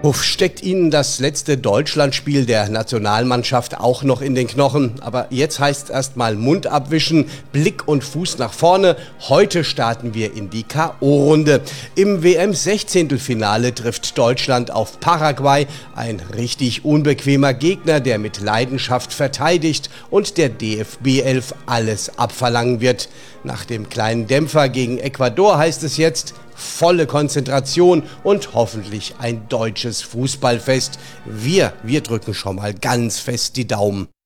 Uff, steckt Ihnen das letzte Deutschlandspiel der Nationalmannschaft auch noch in den Knochen? Aber jetzt heißt erstmal Mund abwischen, Blick und Fuß nach vorne. Heute starten wir in die K.O.-Runde. Im WM-16-Finale trifft Deutschland auf Paraguay. Ein richtig unbequemer Gegner, der mit Leidenschaft verteidigt und der DFB 11 alles abverlangen wird. Nach dem kleinen Dämpfer gegen Ecuador heißt es jetzt: volle Konzentration und hoffentlich ein deutsches Fußballfest. Wir drücken schon mal ganz fest die Daumen.